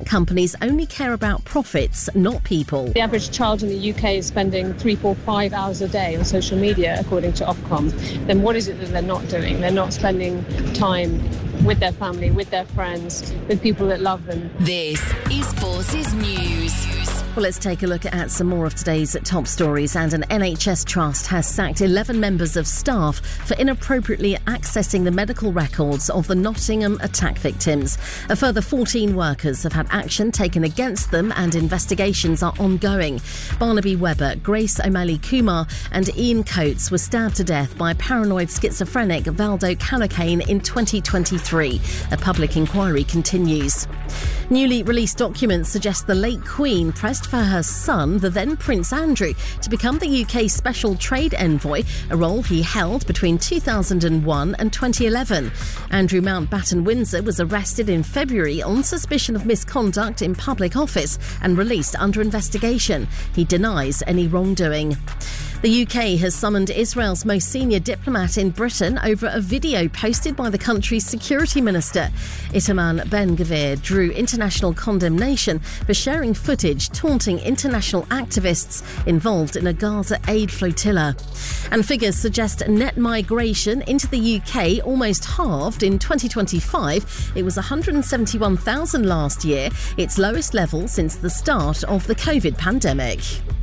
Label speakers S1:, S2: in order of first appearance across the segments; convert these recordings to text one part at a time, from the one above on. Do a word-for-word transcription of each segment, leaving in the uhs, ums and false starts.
S1: companies only care about profits, not people.
S2: The average child in the U K is spending three, four, five hours a day on social media, according to Ofcom. Then what is it that they're not doing? They're not spending time with their family, with their friends, with people that love them.
S3: This is Forces News.
S1: Well, let's take a look at some more of today's top stories. And an N H S trust has sacked eleven members of staff for inappropriately accessing the medical records of the Nottingham attack victims. A further fourteen workers have had action taken against them and investigations are ongoing. Barnaby Webber, Grace O'Malley Kumar and Ian Coates were stabbed to death by paranoid schizophrenic Valdo Calocane in twenty twenty-three. A public inquiry continues. Newly released documents suggest the late Queen pressed for her son, the then Prince Andrew, to become the U K Special Trade Envoy, a role he held between two thousand one and twenty eleven. Andrew Mountbatten-Windsor was arrested in February on suspicion of misconduct in public office and released under investigation. He denies any wrongdoing. The U K has summoned Israel's most senior diplomat in Britain over a video posted by the country's security minister. Itamar Ben-Gvir drew international condemnation for sharing footage taunting international activists involved in a Gaza aid flotilla. And figures suggest net migration into the U K almost halved in twenty twenty-five. It was one hundred seventy-one thousand last year, its lowest level since the start of the COVID pandemic.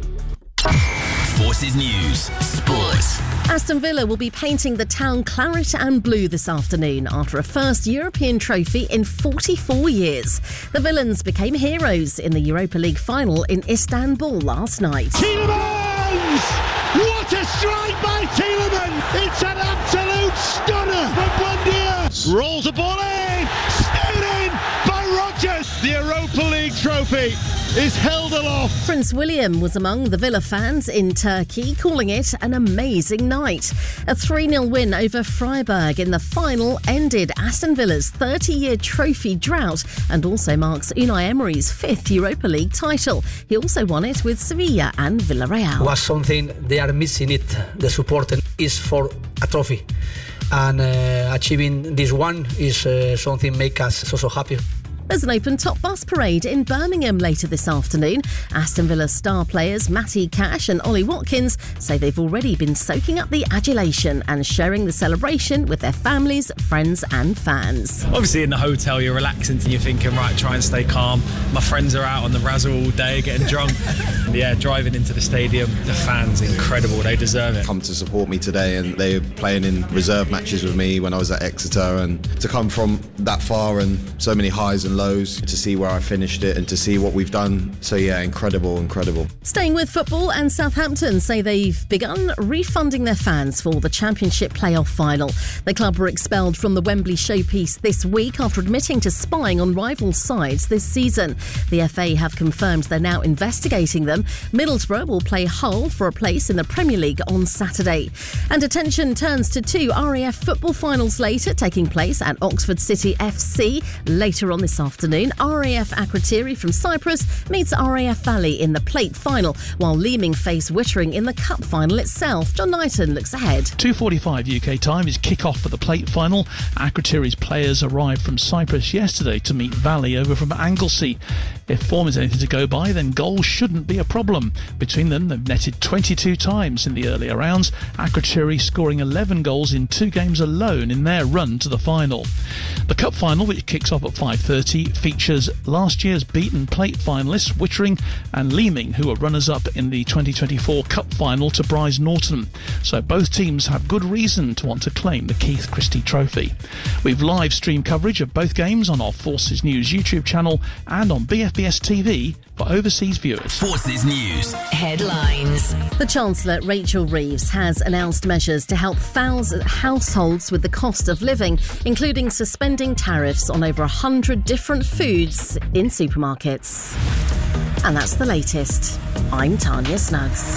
S4: Forces News Sports.
S1: Aston Villa will be painting the town claret and blue this afternoon after a first European trophy in forty-four years. The Villains became heroes in the Europa League final in Istanbul last night.
S5: Tielemans! What a strike by Tielemans! It's an absolute stunner from Buendia! Rolls the ball in! Stayed in by Rodgers! The Europa League trophy is held aloft.
S1: Prince William was among the Villa fans in Turkey, calling it an amazing night. A three nil win over Freiburg in the final ended Aston Villa's thirty-year trophy drought and also marks Unai Emery's fifth Europa League title. He also won it with Sevilla and Villarreal.
S6: Was something they are missing it. The support is for a trophy. And uh, achieving this one is uh, something make us so, so happy.
S1: There's an open top bus parade in Birmingham later this afternoon. Aston Villa star players Matty Cash and Ollie Watkins say they've already been soaking up the adulation and sharing the celebration with their families, friends and fans.
S7: Obviously in the hotel you're relaxing and you're thinking, right, try and stay calm. My friends are out on the razzle all day getting drunk. Yeah, driving into the stadium, the fans, incredible, they deserve it.
S8: Come to support me today and they're playing in reserve matches with me when I was at Exeter, and to come from that far and so many highs and lows, to see where I finished it and to see what we've done. So yeah, incredible, incredible.
S1: Staying with football, and Southampton say they've begun refunding their fans for the Championship playoff final. The club were expelled from the Wembley showpiece this week after admitting to spying on rival sides this season. The F A have confirmed they're now investigating them. Middlesbrough will play Hull for a place in the Premier League on Saturday. And attention turns to two R A F football finals later, taking place at Oxford City F C later on this afternoon. R A F Akrotiri from Cyprus meets R A F Valley in the plate final, while Leeming face Wittering in the cup final itself. John Knighton looks ahead.
S9: two forty-five U K time is kick-off for the plate final. Akrotiri's players arrived from Cyprus yesterday to meet Valley over from Anglesey. If form is anything to go by, then goals shouldn't be a problem. Between them, they've netted twenty-two times in the earlier rounds, Akrotiri scoring eleven goals in two games alone in their run to the final. The cup final, which kicks off at five thirty, features last year's beaten plate finalists Wittering and Leeming, who are runners-up in the twenty twenty-four cup final to Bryce Norton. So both teams have good reason to want to claim the Keith Christie trophy. We've live stream coverage of both games on our Forces News YouTube channel and on B F B S T V for overseas viewers.
S4: Forces News
S3: Headlines.
S1: The Chancellor, Rachel Reeves, has announced measures to help thousands households with the cost of living, including suspending tariffs on over one hundred different foods in supermarkets. And that's the latest. I'm Tanya Snuggs.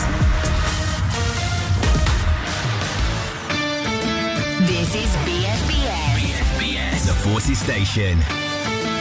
S3: This is B F B S.
S4: B F B S, the Forces Station.